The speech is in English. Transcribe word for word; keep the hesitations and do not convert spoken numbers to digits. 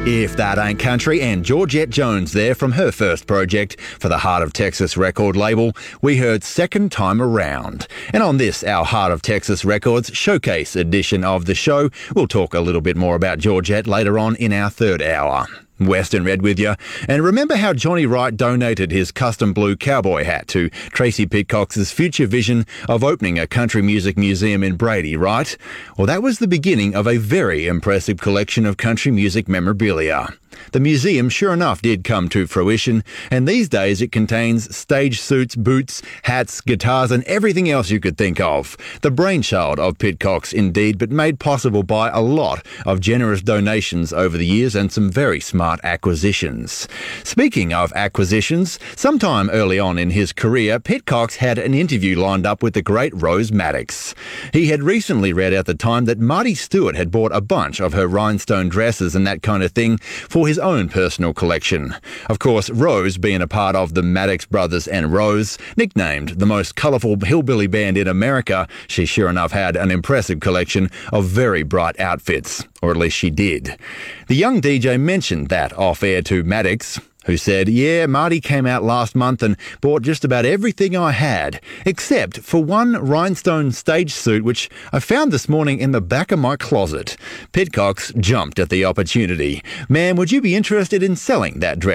If That Ain't Country, and Georgette Jones there from her first project for the Heart of Texas record label, we heard Second Time Around. And on this, our Heart of Texas Records showcase edition of the show, we'll talk a little bit more about Georgette later on in our third hour. Western Red with you. And remember how Johnny Wright donated his custom blue cowboy hat to Tracy Pitcox's future vision of opening a country music museum in Brady, right? Well, that was the beginning of a very impressive collection of country music memorabilia. The museum, sure enough, did come to fruition, and these days it contains stage suits, boots, hats, guitars, and everything else you could think of. The brainchild of Pitcox, indeed, but made possible by a lot of generous donations over the years and some very smart acquisitions. Speaking of acquisitions, sometime early on in his career, Pitcox had an interview lined up with the great Rose Maddox. He had recently read at the time that Marty Stewart had bought a bunch of her rhinestone dresses and that kind of thing for his own personal collection. Of course, Rose, being a part of the Maddox Brothers and Rose, nicknamed the most colourful hillbilly band in America, she sure enough had an impressive collection of very bright outfits, or at least she did. The young D J mentioned that off-air to Maddox, who said, "Yeah, Marty came out last month and bought just about everything I had, except for one rhinestone stage suit which I found this morning in the back of my closet." Pitcox jumped at the opportunity. "Ma'am, would you be interested in selling that dress?"